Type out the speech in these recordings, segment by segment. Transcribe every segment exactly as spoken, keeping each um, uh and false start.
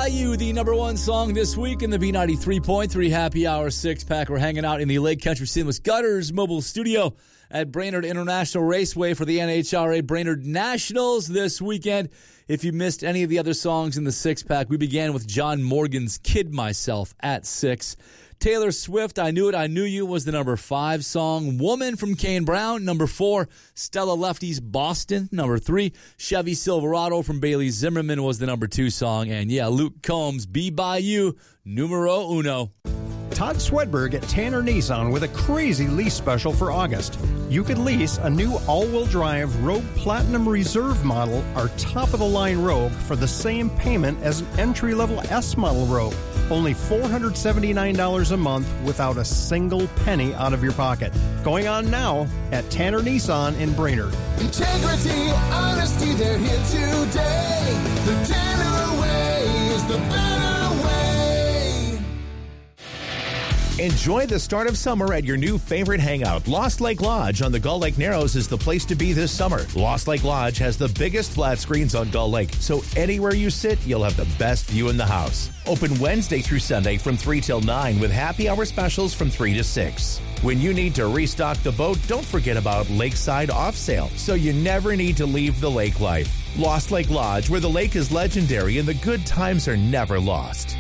By You, the number one song this week in the B ninety-three point three Happy Hour six-pack. We're hanging out in the Lake Country Seamless Gutters mobile studio at Brainerd International Raceway for the N H R A Brainerd Nationals this weekend. If you missed any of the other songs in the six-pack, we began with John Morgan's Kid Myself at six. Taylor Swift, I Knew It, I Knew You was the number five song. Woman from Kane Brown, number four. Stella Lefty's Boston, number three. Chevy Silverado from Bailey Zimmerman was the number two song. And yeah, Luke Combs, Be By You, numero uno. Todd Swedberg at Tanner Nissan with a crazy lease special for August. You could lease a new all-wheel drive Rogue Platinum Reserve model, our top-of-the-line Rogue, for the same payment as an entry-level S-model Rogue. Only four hundred seventy-nine dollars a month without a single penny out of your pocket. Going on now at Tanner Nissan in Brainerd. Integrity, honesty, they're here today. The Tanner way is the better way. Enjoy the start of summer at your new favorite hangout. Lost Lake Lodge on the Gull Lake Narrows is the place to be this summer. Lost Lake Lodge has the biggest flat screens on Gull Lake, so anywhere you sit, you'll have the best view in the house. Open Wednesday through Sunday from three till nine with happy hour specials from three to six. When you need to restock the boat, don't forget about Lakeside Off Sale, so you never need to leave the lake life. Lost Lake Lodge, where the lake is legendary and the good times are never lost.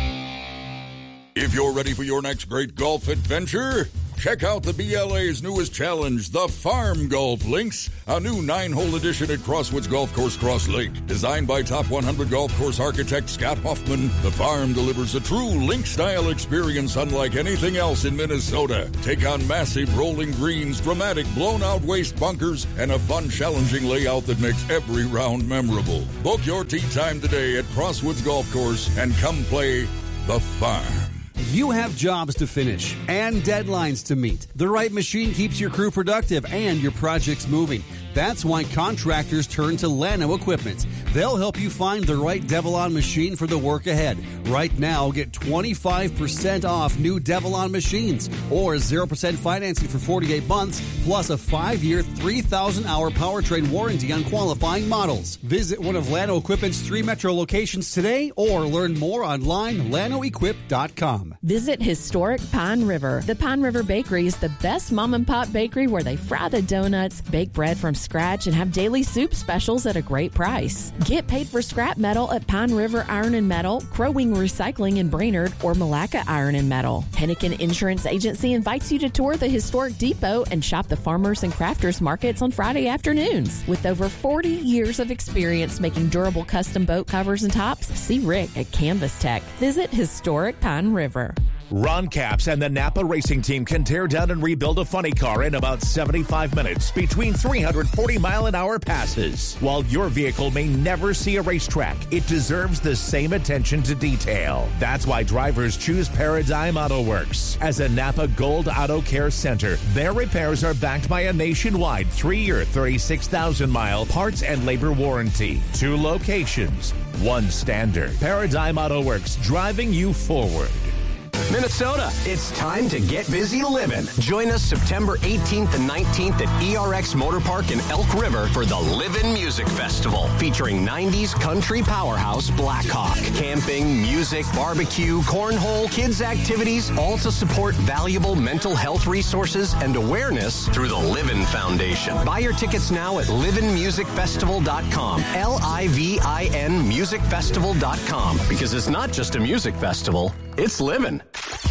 If you're ready for your next great golf adventure, check out the B L A's newest challenge, the Farm Golf Links, a new nine-hole edition at Crosswoods Golf Course, Cross Lake. Designed by top one hundred golf course architect Scott Hoffman, the Farm delivers a true link-style experience unlike anything else in Minnesota. Take on massive rolling greens, dramatic blown-out waste bunkers, and a fun, challenging layout that makes every round memorable. Book your tee time today at Crosswoods Golf Course and come play the Farm. You have jobs to finish and deadlines to meet. The right machine keeps your crew productive and your projects moving. That's why contractors turn to Lano Equipment. They'll help you find the right Devilon machine for the work ahead. Right now, get twenty-five percent off new Devilon machines or zero percent financing for forty-eight months, plus a five-year, three thousand hour powertrain warranty on qualifying models. Visit one of Lano Equipment's three metro locations today or learn more online, lano equip dot com. Visit historic Pine River. The Pine River Bakery is the best mom-and-pop bakery where they fry the donuts, bake bread from scratch, and have daily soup specials at a great price. Get paid for scrap metal at Pine River Iron and Metal, Crow Wing Recycling in Brainerd, or Malacca Iron and Metal. Hennigan Insurance Agency invites you to tour the historic depot and shop the farmers and crafters markets on Friday afternoons. With over forty years of experience making durable custom boat covers and tops, see Rick at Canvas Tech. Visit historic Pine River. Ron Capps and the Napa Racing Team can tear down and rebuild a funny car in about seventy-five minutes between three hundred forty mile an hour passes. While your vehicle may never see a racetrack, it deserves the same attention to detail. That's why drivers choose Paradigm Auto Works. As a Napa Gold Auto Care Center, their repairs are backed by a nationwide three-year, thirty-six thousand mile parts and labor warranty. Two locations, one standard. Paradigm Auto Works, driving you forward. Minnesota, it's time to get busy living. Join us September eighteenth and nineteenth at E R X Motor Park in Elk River for the Livin' Music Festival, featuring nineties country powerhouse Blackhawk. Camping, music, barbecue, cornhole, kids' activities, all to support valuable mental health resources and awareness through the Livin' Foundation. Buy your tickets now at livin music festival dot com. L I V I N music festival dot com. Because it's not just a music festival, it's living.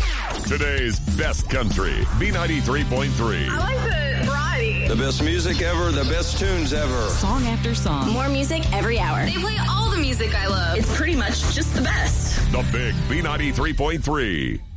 Today's best country, B ninety-three point three. I like the variety. The best music ever, the best tunes ever. Song after song. More music every hour. They play all the music I love. It's pretty much just the best. The big B ninety-three point three.